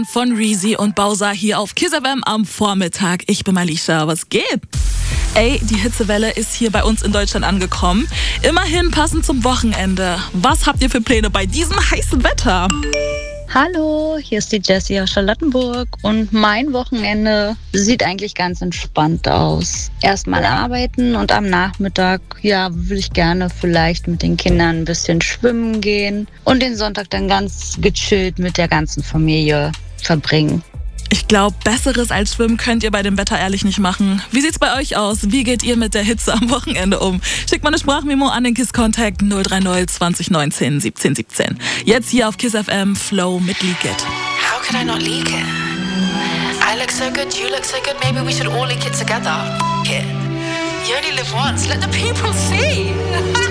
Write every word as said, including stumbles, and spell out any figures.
Von Reezy und Bowser hier auf Kiss F M am Vormittag. Ich bin Alicia, was geht? Ey, die Hitzewelle ist hier bei uns in Deutschland angekommen. Immerhin passend zum Wochenende. Was habt ihr für Pläne bei diesem heißen Wetter? Hallo, hier ist die Jessie aus Charlottenburg und mein Wochenende sieht eigentlich ganz entspannt aus. Erstmal arbeiten und am Nachmittag, ja, will ich gerne vielleicht mit den Kindern ein bisschen schwimmen gehen und den Sonntag dann ganz gechillt mit der ganzen Familie verbringen. Ich glaube, Besseres als Schwimmen könnt ihr bei dem Wetter ehrlich nicht machen. Wie sieht's bei euch aus? Wie geht ihr mit der Hitze am Wochenende um? Schickt mal eine Sprachmemo an den Kiss Contact null drei null zwanzig neunzehn siebzehn siebzehn. Jetzt hier auf Kiss F M, Flow mit Leak It. How could I not leak it? I look so good, you look so good, maybe we should all leak it together. Yeah. You only live once, let the people see.